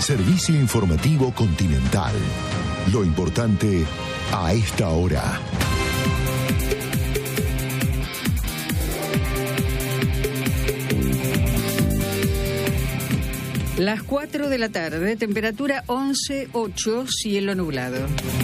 Servicio informativo Continental. Lo importante a esta hora. Las 4 de la tarde, temperatura 11,8, cielo nublado.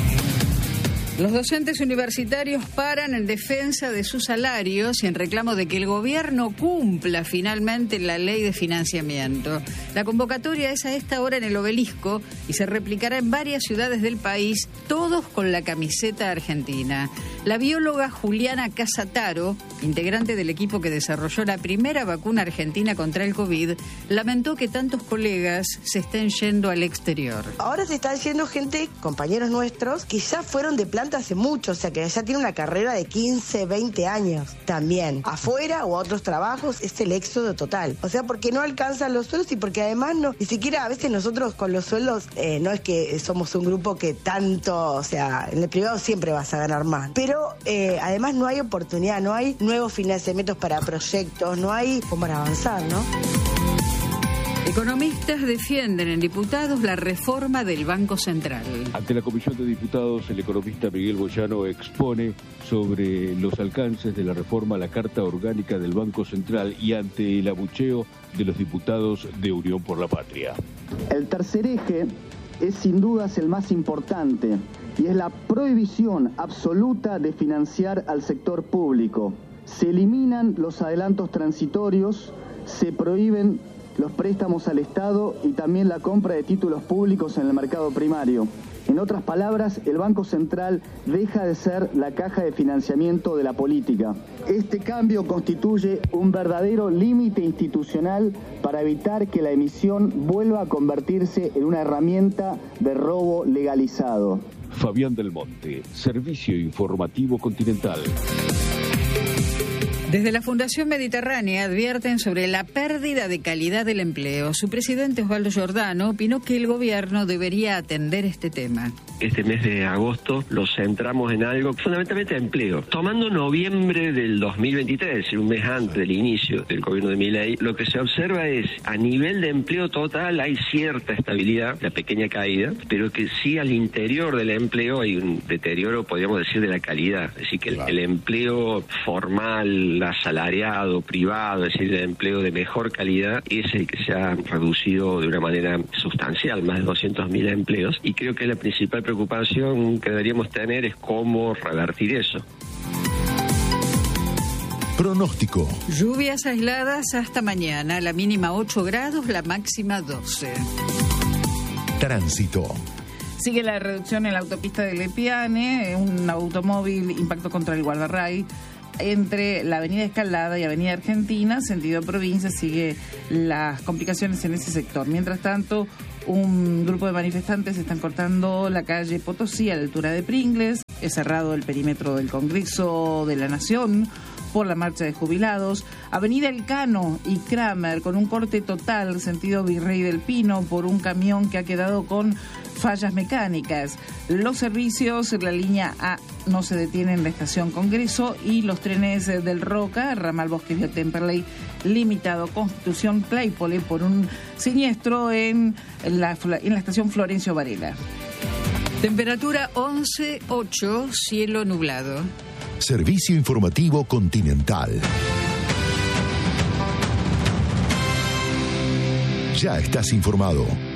Los docentes universitarios paran en defensa de sus salarios y en reclamo de que el gobierno cumpla finalmente la ley de financiamiento. La convocatoria es a esta hora en el Obelisco y se replicará en varias ciudades del país, todos con la camiseta argentina. La bióloga Juliana Casataro, integrante del equipo que desarrolló la primera vacuna argentina contra el COVID, lamentó que tantos colegas se estén yendo al exterior. Ahora se están yendo gente, compañeros nuestros, que ya fueron de planta hace mucho, o sea que ya tienen una carrera de 15, 20 años también. Afuera o a otros trabajos es el éxodo total. O sea, porque no alcanzan los sueldos y porque además no, ni siquiera a veces nosotros con los sueldos, no es que somos un grupo que tanto, o sea, en el privado siempre vas a ganar más. Pero además no hay oportunidad, no hay nuevos financiamientos para proyectos, no hay cómo para avanzar, ¿no? Economistas defienden en diputados la reforma del Banco Central. Ante la Comisión de Diputados, el economista Miguel Boyano expone sobre los alcances de la reforma a la Carta Orgánica del Banco Central y ante el abucheo de los diputados de Unión por la Patria. El tercer eje es sin dudas el más importante y es la prohibición absoluta de financiar al sector público. Se eliminan los adelantos transitorios, se prohíben los préstamos al Estado y también la compra de títulos públicos en el mercado primario. En otras palabras, el Banco Central deja de ser la caja de financiamiento de la política. Este cambio constituye un verdadero límite institucional para evitar que la emisión vuelva a convertirse en una herramienta de robo legalizado. Fabián del Monte, Servicio Informativo Continental. Desde la Fundación Mediterránea advierten sobre la pérdida de calidad del empleo. Su presidente Osvaldo Giordano opinó que el gobierno debería atender este tema. Este mes de agosto lo centramos en algo, fundamentalmente empleo. Tomando noviembre del 2023, un mes antes del inicio del gobierno de Milei, lo que se observa es, a nivel de empleo total hay cierta estabilidad, una pequeña caída, pero que sí al interior del empleo hay un deterioro, podríamos decir, de la calidad. Es decir, que el empleo formal, asalariado, privado, es decir, el empleo de mejor calidad, es el que se ha reducido de una manera sustancial, más de 200.000 empleos, y creo que la principal preocupación que deberíamos tener es cómo revertir eso. Pronóstico. Lluvias aisladas hasta mañana, la mínima 8 grados, la máxima 12. Tránsito. Sigue la reducción en la autopista de Lepiane, un automóvil impactó contra el guardarray. Entre la avenida Escalada y avenida Argentina, sentido provincia, sigue las complicaciones en ese sector. Mientras tanto, un grupo de manifestantes están cortando la calle Potosí a la altura de Pringles. Es cerrado el perímetro del Congreso de la Nación por la marcha de jubilados. Avenida Elcano y Kramer con un corte total, sentido Virrey del Pino, por un camión que ha quedado con fallas mecánicas. Los servicios, la línea A no se detiene en la estación Congreso y los trenes del Roca, ramal Bosques de Temperley limitado, Constitución Claypole, por un siniestro en la estación Florencio Varela. Temperatura 11,8, cielo nublado. Servicio Informativo Continental. Ya estás informado.